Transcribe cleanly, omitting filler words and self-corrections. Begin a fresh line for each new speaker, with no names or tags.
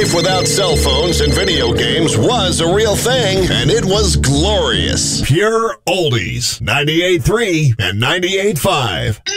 life without cell phones and video games was a real thing, and it was glorious. Pure Oldies, 98.3 and 98.5.